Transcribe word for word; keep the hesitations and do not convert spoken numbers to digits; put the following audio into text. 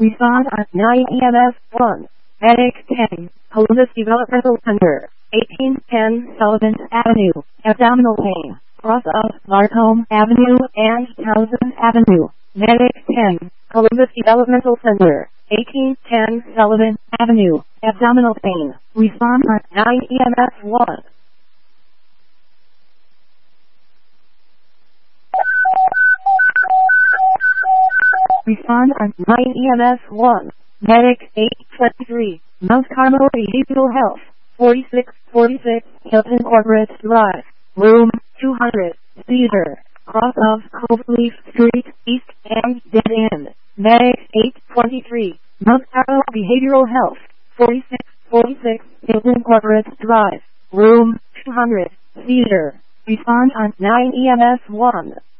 Respond on nine E M S one. Medic ten. Columbus Developmental Center. eighteen ten Sullivan Avenue. Abdominal pain. Cross of Larcombe Avenue and Townsend Avenue. Medic ten. Columbus Developmental Center. eighteen ten Sullivan Avenue. Abdominal pain. Respond on nine E M S one. Respond on nine E M S one. Medic eight twenty-three. Mount Carmel Behavioral Health. forty-six forty-six Hilton Corporate Drive. Room two hundred. Cedar. Cross of Coveleaf Street, East and Dead End. Medic eight twenty-three. Mount Carmel Behavioral Health. forty-six forty-six Hilton Corporate Drive. Room two hundred. Cedar. Respond on nine E M S one.